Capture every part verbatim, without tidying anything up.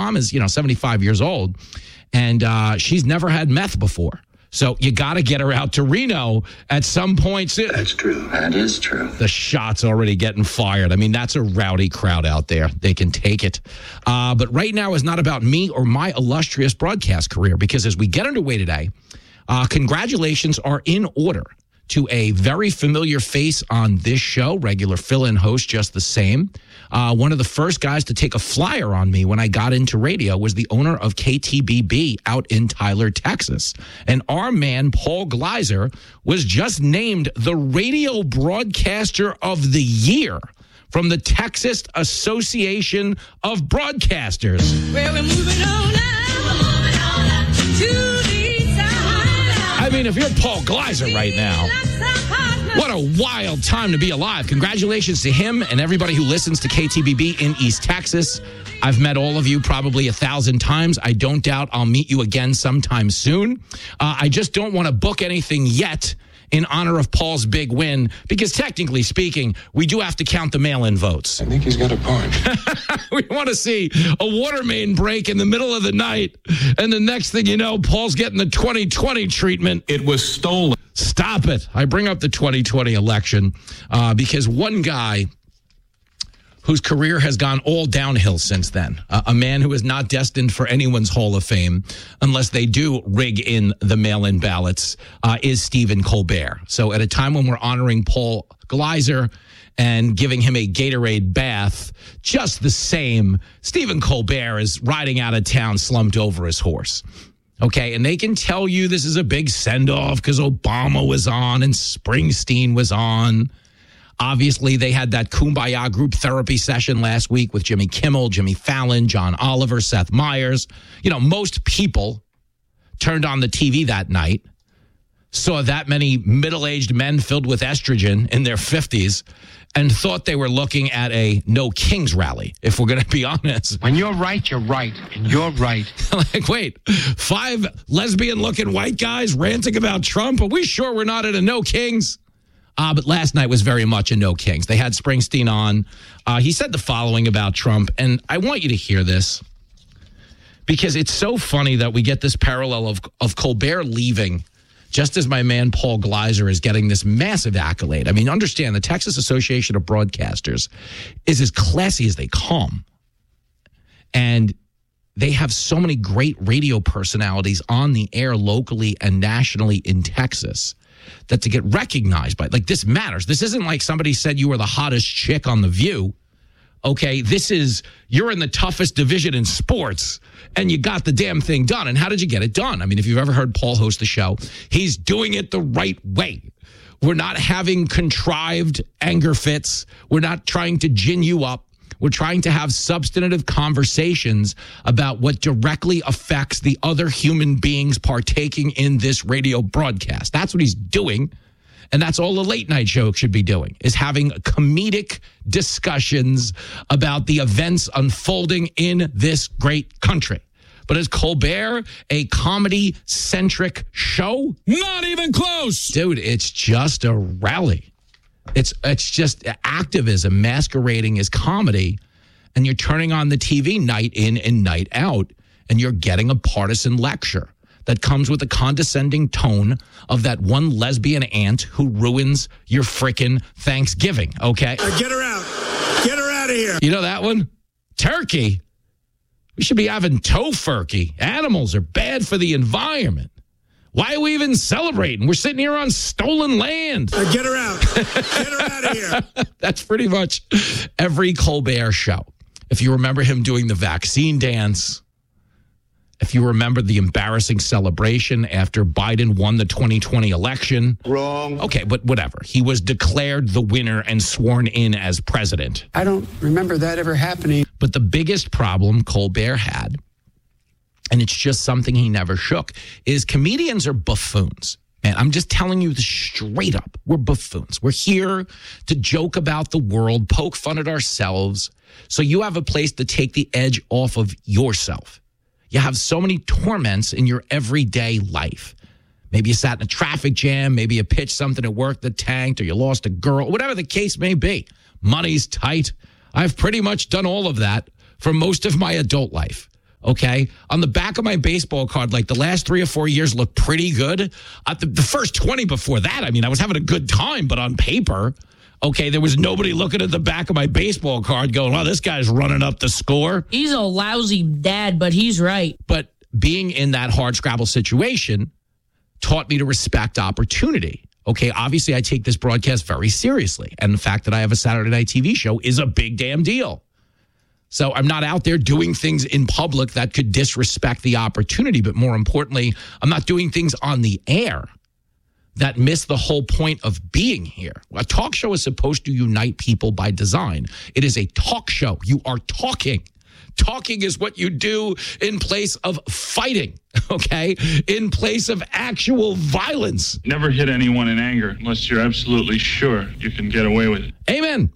mom is, you know, seventy-five years old, and uh, she's never had meth before. So you got to get her out to Reno at some point soon. That's true. That is true. The shot's already getting fired. I mean, that's a rowdy crowd out there. They can take it. Uh, but right now is not about me or my illustrious broadcast career, because as we get underway today, uh, congratulations are in order to a very familiar face on this show, regular fill-in host just the same. Uh, one of the first guys to take a flyer on me when I got into radio was the owner of K T B B out in Tyler, Texas. And our man, Paul Gleiser, was just named the Radio Broadcaster of the Year from the Texas Association of Broadcasters. Well, we're moving on now, moving on to the side. I mean, if you're Paul Gleiser right now, what a wild time to be alive. Congratulations to him and everybody who listens to K T B B in East Texas. I've met all of you probably a thousand times. I don't doubt I'll meet you again sometime soon. Uh, I just don't want to book anything yet in honor of Paul's big win, because technically speaking, we do have to count the mail-in votes. I think he's got a point. We want to see a water main break in the middle of the night, and the next thing you know, Paul's getting the twenty twenty treatment. It was stolen. Stop it. I bring up the twenty twenty election uh, because one guy whose career has gone all downhill since then, uh, a man who is not destined for anyone's Hall of Fame unless they do rig in the mail-in ballots, uh, is Stephen Colbert. So at a time when we're honoring Paul Gleiser and giving him a Gatorade bath, just the same, Stephen Colbert is riding out of town slumped over his horse. Okay, and they can tell you this is a big send-off because Obama was on and Springsteen was on. Obviously, they had that Kumbaya group therapy session last week with Jimmy Kimmel, Jimmy Fallon, John Oliver, Seth Meyers. You know, most people turned on the T V that night, saw that many middle-aged men filled with estrogen in their fifties, and thought they were looking at a No Kings rally, if we're going to be honest. When you're right, you're right, and you're right. Like, wait, five lesbian-looking white guys ranting about Trump? Are we sure we're not at a No Kings? Uh, but last night was very much a No Kings. They had Springsteen on. Uh, he said the following about Trump, and I want you to hear this because it's so funny that we get this parallel of, of Colbert leaving just as my man Paul Gleiser is getting this massive accolade. I mean, understand, the Texas Association of Broadcasters is as classy as they come. And they have so many great radio personalities on the air locally and nationally in Texas that to get recognized by, like, this matters. This isn't like somebody said you were the hottest chick on The View. Okay, this is, you're in the toughest division in sports, and you got the damn thing done. And how did you get it done? I mean, if you've ever heard Paul host the show, he's doing it the right way. We're not having contrived anger fits. We're not trying to gin you up. We're trying to have substantive conversations about what directly affects the other human beings partaking in this radio broadcast. That's what he's doing. And that's all a late night show should be doing, is having comedic discussions about the events unfolding in this great country. But is Colbert a comedy-centric show? Not even close. Dude, it's just a rally. It's it's just activism masquerading as comedy, and you're turning on the T V night in and night out, and you're getting a partisan lecture that comes with the condescending tone of that one lesbian aunt who ruins your frickin' Thanksgiving, okay? Uh, get her out. Get her out of here. You know that one? Turkey? We should be having tofurkey. Animals are bad for the environment. Why are we even celebrating? We're sitting here on stolen land. Uh, get her out. Get her out of here. That's pretty much every Colbert show. If you remember him doing the vaccine dance, if you remember the embarrassing celebration after Biden won the twenty twenty election. Wrong. Okay, but whatever. He was declared the winner and sworn in as president. I don't remember that ever happening. But the biggest problem Colbert had, and it's just something he never shook, is comedians are buffoons. And I'm just telling you this straight up. We're buffoons. We're here to joke about the world, poke fun at ourselves, so you have a place to take the edge off of yourself. You have so many torments in your everyday life. Maybe you sat in a traffic jam. Maybe you pitched something at work that tanked, or you lost a girl, whatever the case may be. Money's tight. I've pretty much done all of that for most of my adult life. Okay, on the back of my baseball card, like the last three or four years look pretty good. Uh, the, the first twenty before that, I mean, I was having a good time, but on paper, okay, there was nobody looking at the back of my baseball card going, "Oh, this guy's running up the score." He's a lousy dad, but he's right. But being in that hard scrabble situation taught me to respect opportunity. Okay, obviously, I take this broadcast very seriously, and the fact that I have a Saturday night T V show is a big damn deal. So I'm not out there doing things in public that could disrespect the opportunity. But more importantly, I'm not doing things on the air that miss the whole point of being here. A talk show is supposed to unite people by design. It is a talk show. You are talking. Talking is what you do in place of fighting, okay? In place of actual violence. Never hit anyone in anger unless you're absolutely sure you can get away with it. Amen.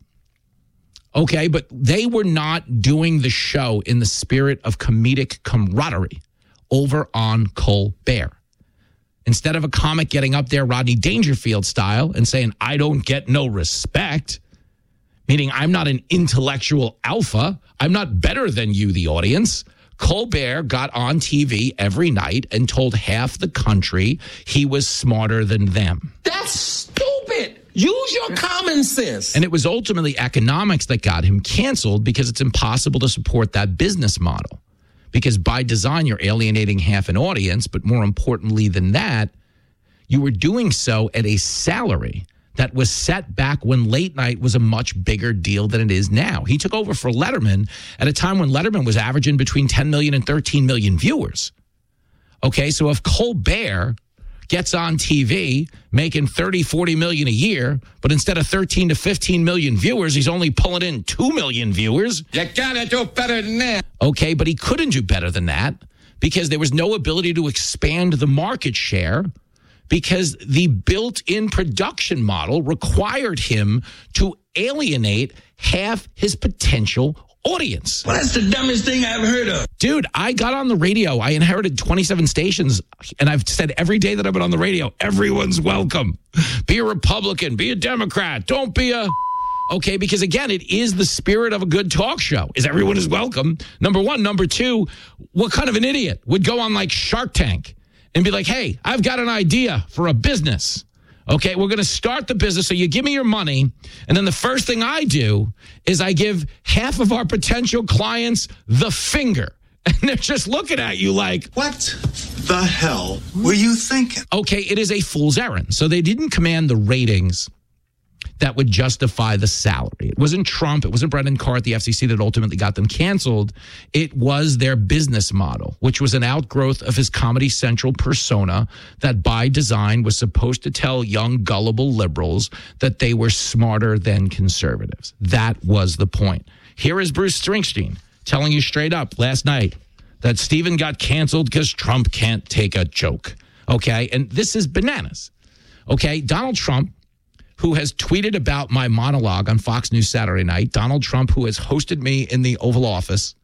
Okay, but they were not doing the show in the spirit of comedic camaraderie over on Colbert. Instead of a comic getting up there Rodney Dangerfield style and saying, "I don't get no respect," meaning I'm not an intellectual alpha, I'm not better than you, the audience, Colbert got on T V every night and told half the country he was smarter than them. That's stupid. Use your common sense. And it was ultimately economics that got him canceled because it's impossible to support that business model. Because by design, you're alienating half an audience. But more importantly than that, you were doing so at a salary that was set back when late night was a much bigger deal than it is now. He took over for Letterman at a time when Letterman was averaging between ten million and thirteen million viewers. Okay, so if Colbert gets on T V making thirty, forty million a year, but instead of thirteen to fifteen million viewers, he's only pulling in two million viewers. You gotta do better than that. Okay, but he couldn't do better than that because there was no ability to expand the market share because the built-in production model required him to alienate half his potential audience. Well, that's the dumbest thing I've heard of. Dude, I got on the radio. I inherited twenty-seven stations, and I've said every day that I've been on the radio, everyone's welcome. Be a Republican, be a Democrat, don't be a... Okay, because again, it is the spirit of a good talk show, is everyone is welcome. Number one. Number two, what kind of an idiot would go on like Shark Tank and be like, "Hey, I've got an idea for a business. Okay, we're going to start the business, so you give me your money, and then the first thing I do is I give half of our potential clients the finger." And they're just looking at you like, What the hell were you thinking? okay, it is a fool's errand. So they didn't command the ratings that would justify the salary. It wasn't Trump. It wasn't Brendan Carr at the F C C that ultimately got them canceled. It was their business model, which was an outgrowth of his Comedy Central persona that by design was supposed to tell young, gullible liberals that they were smarter than conservatives. That was the point. Here is Bruce Springsteen telling you straight up last night that Stephen got canceled because Trump can't take a joke. Okay? And this is bananas. Okay? Donald Trump, who has tweeted about my monologue on Fox News Saturday night, Donald Trump, who has hosted me in the Oval Office,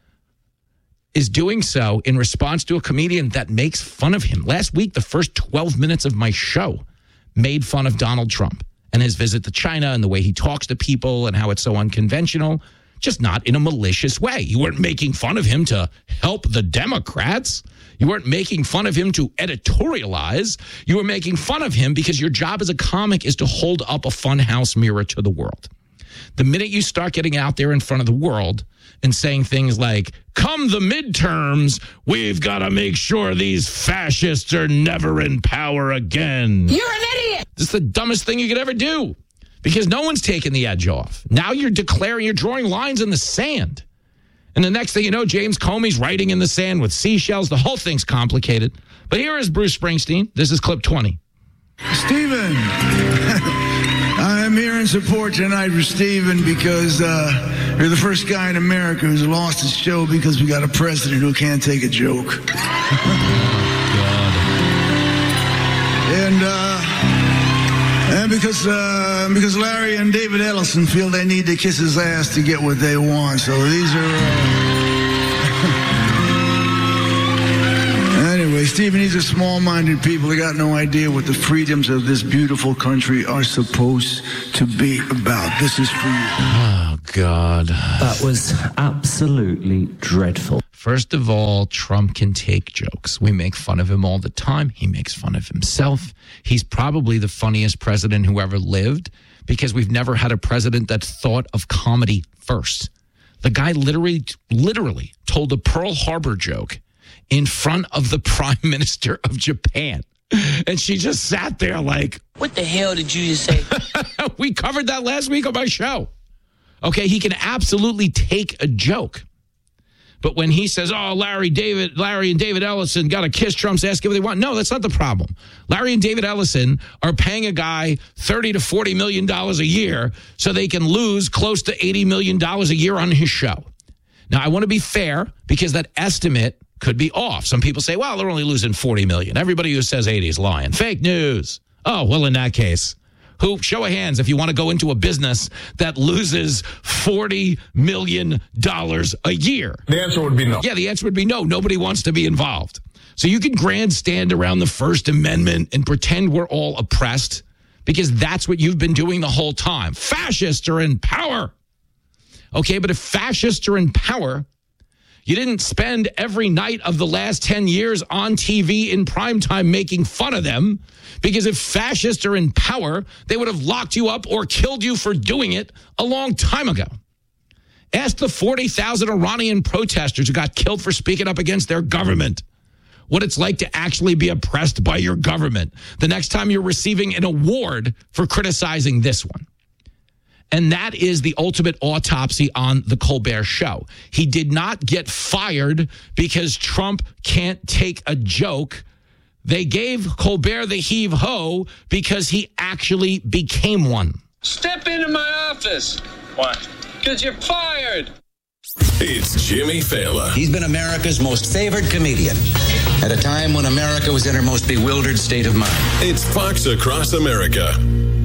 is doing so in response to a comedian that makes fun of him. Last week, the first twelve minutes of my show made fun of Donald Trump and his visit to China and the way he talks to people and how it's so unconventional, just not in a malicious way. You weren't making fun of him to help the Democrats. You weren't making fun of him to editorialize. You were making fun of him because your job as a comic is to hold up a funhouse mirror to the world. The minute you start getting out there in front of the world and saying things like, "Come the midterms, we've got to make sure these fascists are never in power again." You're an idiot. This is the dumbest thing you could ever do because no one's taking the edge off. Now you're declaring, you're drawing lines in the sand. And the next thing you know, James Comey's writing in the sand with seashells. The whole thing's complicated. But here is Bruce Springsteen. This is clip twenty. Stephen, I'm here in support tonight for Stephen because uh, you're the first guy in America who's lost his show because we got a president who can't take a joke. God. And uh, and because uh, because Larry and David Ellison feel they need to kiss his ass to get what they want. So these are. Uh... anyway, Stephen, these are small-minded people. They got no idea what the freedoms of this beautiful country are supposed to be about. This is for you. Oh, God. That was absolutely dreadful. First of all, Trump can take jokes. We make fun of him all the time. He makes fun of himself. He's probably the funniest president who ever lived because we've never had a president that thought of comedy first. The guy literally, literally told a Pearl Harbor joke in front of the prime minister of Japan. And she just sat there like, What the hell did you just say? we covered that last week on my show. Okay, he can absolutely take a joke. But when he says, oh, Larry David, Larry and David Ellison got to kiss Trump's ass, give what they want. No, that's not the problem. Larry and David Ellison are paying a guy thirty to forty million dollars a year so they can lose close to eighty million dollars a year on his show. Now, I want to be fair because that estimate could be off. Some people say, well, they're only losing forty million dollars. Everybody who says eighty is lying. Fake news. Oh, well, in that case, who, show of hands if you want to go into a business that loses forty million dollars a year. The answer would be no. Yeah, the answer would be no. Nobody wants to be involved. So you can grandstand around the First Amendment and pretend we're all oppressed because that's what you've been doing the whole time. Fascists are in power. Okay, but if fascists are in power, you didn't spend every night of the last ten years on T V in primetime making fun of them, because if fascists are in power, they would have locked you up or killed you for doing it a long time ago. Ask the forty thousand Iranian protesters who got killed for speaking up against their government what it's like to actually be oppressed by your government the next time you're receiving an award for criticizing this one. And that is the ultimate autopsy on the Colbert Show. He did not get fired because Trump can't take a joke. They gave Colbert the heave-ho because he actually became one. Step into my office. Why? Because you're fired. It's Jimmy Fallon. He's been America's most favored comedian at a time when America was in her most bewildered state of mind. It's Fox Across America.